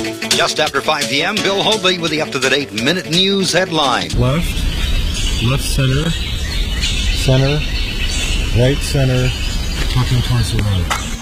Just after 5 p.m., Bill Hoadley with the up-to-the-date Minute News headline. Left center, right center, talking towards the right.